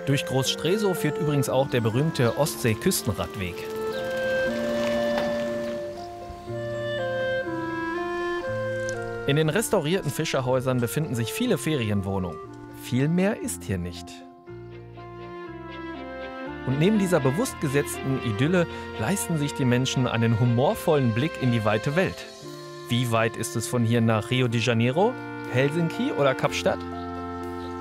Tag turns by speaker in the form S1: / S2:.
S1: Durch Groß-Stresow führt übrigens auch der berühmte Ostsee-Küstenradweg. In den restaurierten Fischerhäusern befinden sich viele Ferienwohnungen. Viel mehr ist hier nicht. Und neben dieser bewusst gesetzten Idylle leisten sich die Menschen einen humorvollen Blick in die weite Welt. Wie weit ist es von hier nach Rio de Janeiro, Helsinki oder Kapstadt?